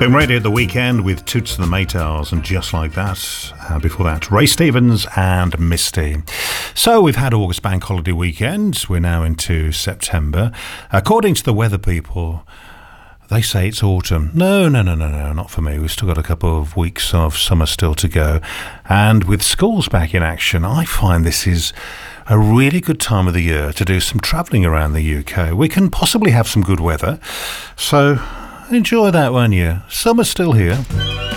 Been ready at the weekend with Toots and the Maytals and Just Like That. Before that, Ray Stevens and Misty. So we've had August Bank Holiday weekend. We're now into September. According to the weather people, they say it's autumn. No, not for me. We've still got a couple of weeks of summer still to go. And with schools back in action, I find this is a really good time of the year to do some travelling around the UK. We can possibly have some good weather. So enjoy that, won't you? Summer's still here.